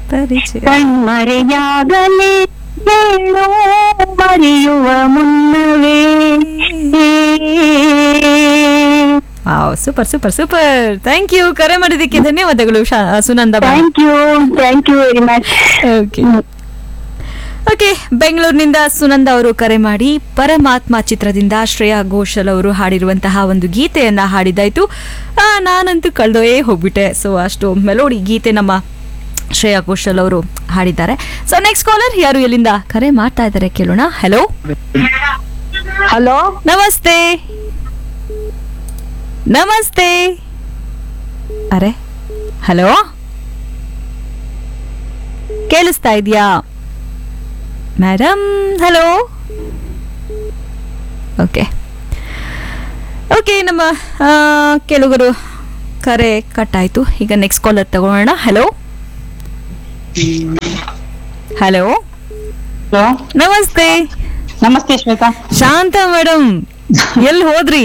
ಪರಿಚಯ. ಕಣ್ಮರೆಯಾಗಲೇ ಹೇಳೋ ಮರೆಯುವ ಮುನ್ನವೇ. Super super super. Thank you, ಕರೆ ಮಾಡಿದ್ದಕ್ಕೆ ಧನ್ಯವಾದಗಳು Sunanda. Thank you very much. Okay okay, ಬೆಂಗಳೂರಿನಿಂದ ಸುನಂದ ಅವರು ಕರೆ ಮಾಡಿ ಪರಮಾತ್ಮ ಚಿತ್ರದಿಂದ ಶ್ರೇಯಾ ಘೋಷಲ್ ಅವರು ಹಾಡಿರುವಂತಹ ಒಂದು ಗೀತೆಯನ್ನ ಹಾಡಿದಾಯ್ತು. ನಾನಂತೂ ಕಳೆದೋಯೇ ಹೋಗ್ಬಿಟ್ಟೆ. ಸೊ ಅಷ್ಟು ಮೆಲೋಡಿ ಗೀತೆ ನಮ್ಮ ಶ್ರೇಯಾ ಘೋಷಲ್ ಅವರು ಹಾಡಿದ್ದಾರೆ. ಸೊ ನೆಕ್ಸ್ಟ್ ಕಾಲರ್ ಯಾರು ಎಲ್ಲಿಂದ ಕರೆ ಮಾಡ್ತಾ ಇದ್ದಾರೆ ಕೇಳೋಣ. ಹಲೋ ಹಲೋ, ನಮಸ್ತೆ. ನಮಸ್ತೆ. ಅರೆ ಹಲೋ, ಕೇಳಿಸ್ತಾ ಇದೆಯಾ ಮೇಡಮ್? ಹಲೋ. ಓಕೆ ಓಕೆ, ನಮ್ಮ ಕೆಲವರು ಕರೆ ಕಟ್ ಆಯ್ತು. ಈಗ ನೆಕ್ಸ್ಟ್ ಕಾಲರ್ ತಗೋಣ. ಹಲೋ ಹಲೋ, ಹಲೋ, ನಮಸ್ತೆ. ನಮಸ್ತೆ ಶ್ವೇತಾ. ಶಾಂತ ಮೇಡಮ್, ಎಲ್ಲಿ ಹೋದ್ರಿ?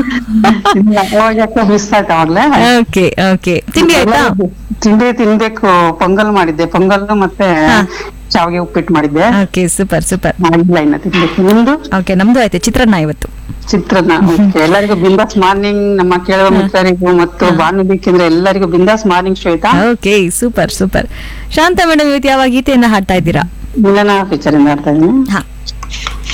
ಮಿಸ್ ಆಯ್ತು ಅವಾಗ್ಲೇ. ಓಕೆ ಓಕೆ, ತಿಂಡಿ ಆಯ್ತಾ? ತಿನ್ಬೇಕು. ಪೊಂಗಲ್ ಮಾಡಿದ್ದೆ, ಪೊಂಗಲ್ ಮತ್ತೆ ಶಾವಿಗೆ ಉಪ್ಪಿಟ್ಟು ಮಾಡಿದ್ದೆ. Okay, super super. ಮಾಡಿಲ್ಲ ಇನ್ನ ತಿನ್ಬೇಕು. ನಿಮ್ದು? ಓಕೆ, ನಮ್ದು ಆಯ್ತು, ಚಿತ್ರಾನ್ನ ಇವತ್ತು. ಚಿತ್ರಾನ್ನ. ಎಲ್ಲರಿಗೂ ಬಿಂದಾಸ್ ಮಾರ್ನಿಂಗ್. ನಮ್ಮ ಕೇಳುವ ಮಿತ್ರರಿಗೂ ಮತ್ತು ಬಾನುಲಿಕ್ಕಿಂದ್ರೆ ಎಲ್ಲರಿಗೂ ಬಿಂದಾಸ್ morning Shweta. Okay, super super. ಶಾಂತ ಮೇಡಮ್, ಇವತ್ತು ಯಾವ ಗೀತೆಯನ್ನ ಹಾಡ್ತಾ ಇದ್ದೀರಾ? ಮಿಲನ ಪಿಕ್ಚರ್ ಇಂದ ಆಡ್ತಾ ಇದೀನಿ. ಹಾ